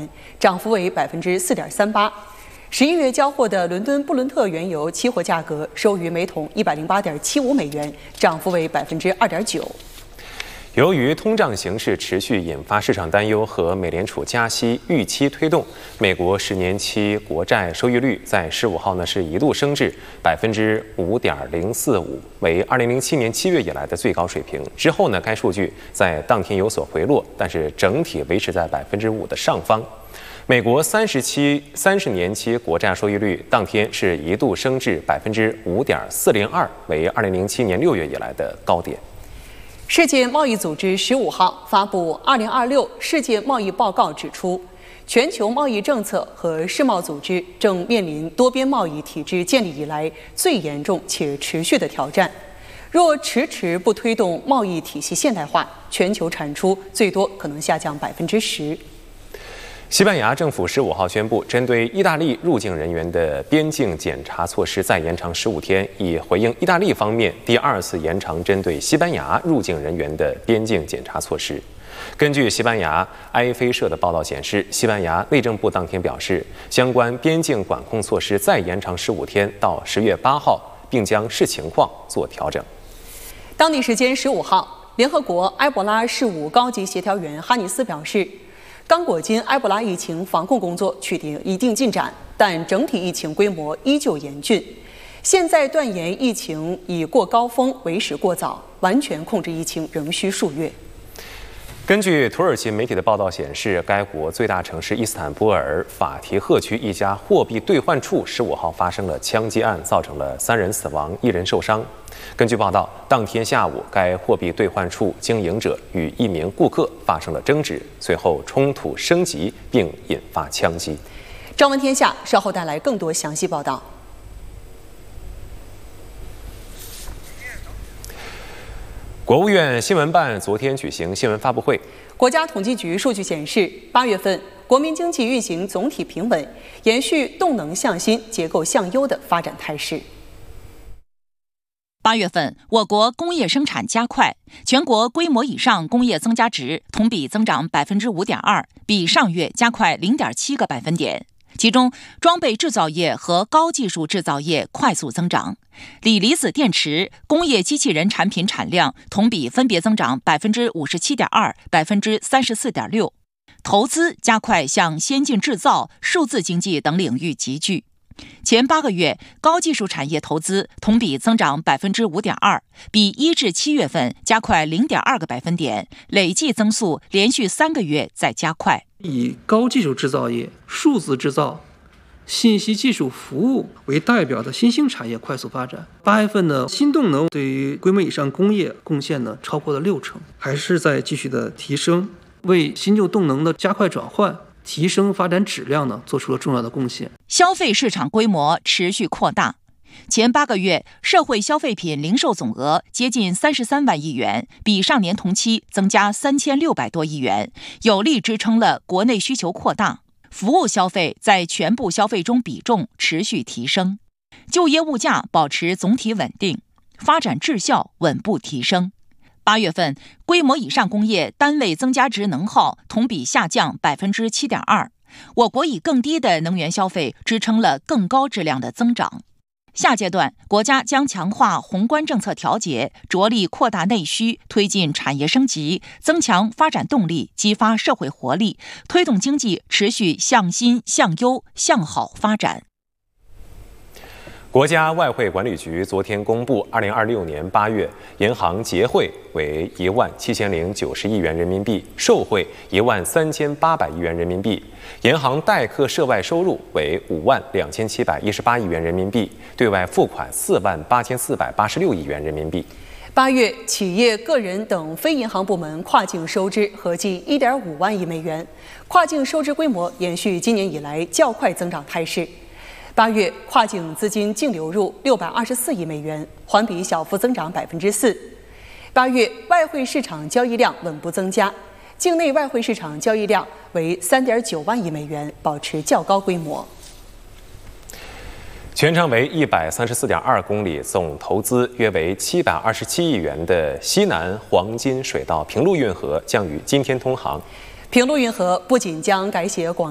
元，涨幅为4.38%。11月交货的伦敦布伦特原油期货价格收于每桶108.75美元，涨幅为2.9%。 由于通胀形势持续引发市场担忧和美联储加息预期推动，美国10年期国债收益率在15号是一度升至5.045%，为2007年7月以来的最高水平。之后该数据在当天有所回落，但是整体维持在5%的上方。美国30年期国债收益率当天是一度升至5.402%，为2007年6月以来的高点。 世界贸易组织15号发布2026世界贸易报告，指出，全球贸易政策和世贸组织正面临多边贸易体制建立以来最严重且持续的挑战。若迟迟不推动贸易体系现代化，全球产出最多可能下降10%。 西班牙政府15号宣布，针对意大利入境人员的边境检查措施再延长15天，以回应意大利方面第2次延长针对西班牙入境人员的边境检查措施。根据西班牙埃菲社的报道显示，西班牙内政部当天表示，相关边境管控措施再延长15天到10月8号，并将视情况做调整。 当地时间15号，联合国埃博拉事务高级协调员哈尼斯表示，刚果金埃博拉疫情防控工作取得一定进展，但整体疫情规模依旧严峻。现在断言疫情已过高峰为时过早，完全控制疫情仍需数月。 根据土耳其媒体的报道显示，该国最大城市伊斯坦布尔法提赫区一家货币兑换处15号发生了枪击案，造成了3人死亡，1人受伤。根据报道，当天下午，该货币兑换处经营者与一名顾客发生了争执，随后冲突升级并引发枪击。 朝闻天下稍后带来更多详细报道。 国务院新闻办昨天举行新闻发布会。 国家统计局数据显示，8月份国民经济运行总体平稳，延续动能向新、结构向优的发展态势。 8月份，我国工业生产加快，全国规模以上工业增加值同比增长5.2%，比上月加快0.7个百分点。其中，装备制造业和高技术制造业快速增长，锂离子电池、工业机器人产品产量同比分别增长57.2%、34.6%。投资加快向先进制造、数字经济等领域集聚。前8个月，高技术产业投资同比增长5.2%，比1至7月份加快0.2个百分点，累计增速连续3个月在加快。 以高技术制造业、数字制造、信息技术服务为代表的新兴产业快速发展。8月份呢，新动能对于规模以上工业贡献呢超过了60%，还是在继续的提升，为新旧动能的加快转换、提升发展质量呢做出了重要的贡献。 消费市场规模持续扩大。前8个月，社会消费品零售总额接近33万亿元，比上年同期增加3600多亿元，有力支撑了国内需求扩大。服务消费在全部消费中比重持续提升，就业物价保持总体稳定，发展质效稳步提升。8月份，规模以上工业单位增加值能耗同比下降7.2%，我国以更低的能源消费支撑了更高质量的增长。下阶段，国家将强化宏观政策调节，着力扩大内需，推进产业升级，增强发展动力，激发社会活力，推动经济持续向新、向优、向好发展。 国家外汇管理局昨天公布，2026年8月，银行结汇为17090亿元人民币，售汇13800亿元人民币，银行代客涉外收入为52718亿元人民币，对外付款48486亿元人民币。 8月，企业、个人等非银行部门跨境收支合计1.5万亿美元，跨境收支规模延续今年以来较快增长态势。8月，跨境资金净流入624亿美元，环比小幅增长4%。8月，外汇市场交易量稳步增加，境内外汇市场交易量为3.9万亿美元，保持较高规模。 全长为134.2公里、总投资约为727亿元的西南黄金水道平陆运河将于今天通航。 平陆运河不仅将改写广